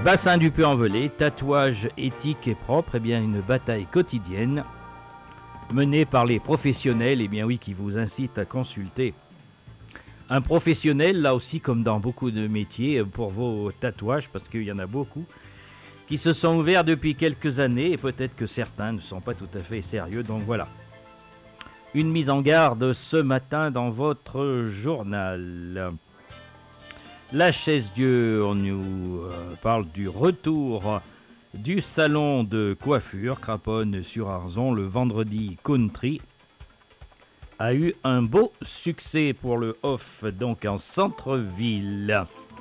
Bassin du Puy-en-Velay, tatouage éthique et propre, eh bien une bataille quotidienne menée par les professionnels, eh bien oui, qui vous incitent à consulter un professionnel, là aussi comme dans beaucoup de métiers, pour vos tatouages, parce qu'il y en a beaucoup qui se sont ouverts depuis quelques années, et peut-être que certains ne sont pas tout à fait sérieux, donc voilà. Une mise en garde ce matin dans votre journal. La Chaise-Dieu, on nous parle du retour du salon de coiffure Craponne-sur-Arzon le vendredi country a eu un beau succès pour le off, donc en centre-ville.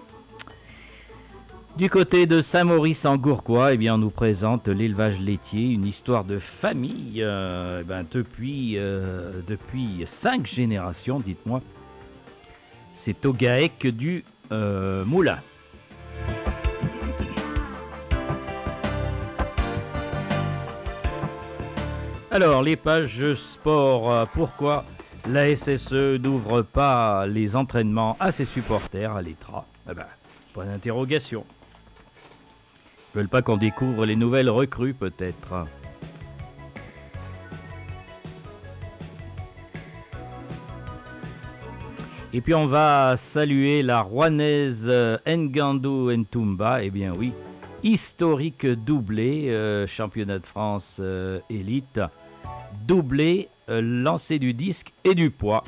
Du côté de Saint-Maurice en Gourcois, eh bien, on nous présente l'élevage laitier, une histoire de famille depuis 5 générations, dites-moi. C'est au GAEC du Moulin. Alors, les pages sport, pourquoi la SSE n'ouvre pas les entraînements à ses supporters à l'ETRA? Point d'interrogation. Ils veulent pas qu'on découvre les nouvelles recrues, peut-être. Et puis on va saluer la Rouennaise Ngandou Ntoumba, eh bien oui, historique doublé, championnat de France élite, doublé, lancer du disque et du poids.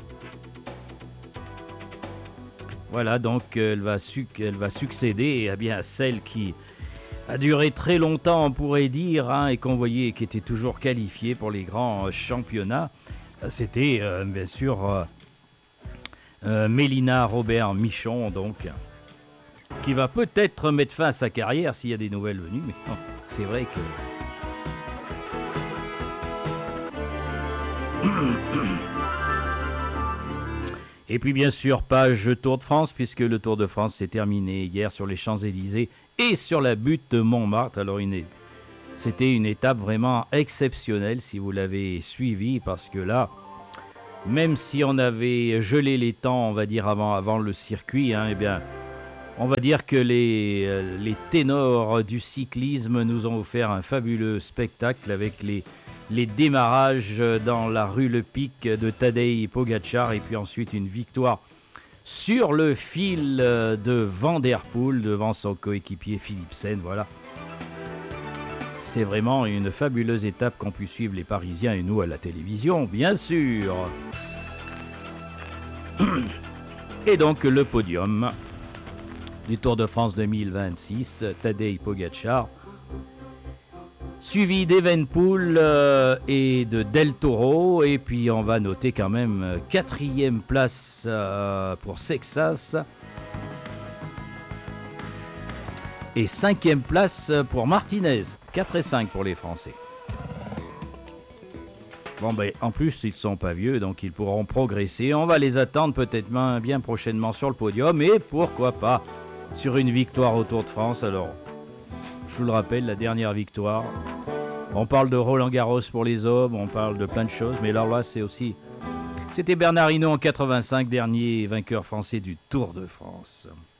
Voilà, donc elle va succéder à celle qui a duré très longtemps, on pourrait dire, et qu'on voyait qui était toujours qualifiée pour les grands championnats. C'était bien sûr Mélina Robert Michon, donc, qui va peut-être mettre fin à sa carrière s'il y a des nouvelles venues, mais non, c'est vrai que... Et puis bien sûr, page Tour de France, puisque le Tour de France s'est terminé hier sur les Champs-Élysées et sur la butte de Montmartre. Alors c'était une étape vraiment exceptionnelle si vous l'avez suivi, parce que là, même si on avait gelé les temps, on va dire avant le circuit, eh bien, on va dire que les ténors du cyclisme nous ont offert un fabuleux spectacle avec les démarrages dans la rue Le Pic de Tadej Pogačar, et puis ensuite une victoire sur le fil de Van der Poel devant son coéquipier Philipsen. Voilà. C'est vraiment une fabuleuse étape qu'ont pu suivre les Parisiens et nous à la télévision, bien sûr. Et donc le podium du Tour de France 2026, Tadej Pogačar, suivi d'Evenepoel et de Del Toro, et puis on va noter quand même 4e place pour Sexas et 5e place pour Martinez, 4 et 5 pour les Français. Bon, en plus, ils ne sont pas vieux, donc ils pourront progresser. On va les attendre peut-être bien prochainement sur le podium, et pourquoi pas sur une victoire au Tour de France. Alors, je vous le rappelle, la dernière victoire. On parle de Roland Garros pour les hommes, on parle de plein de choses, mais là, c'était Bernard Hinault en 85, dernier vainqueur français du Tour de France.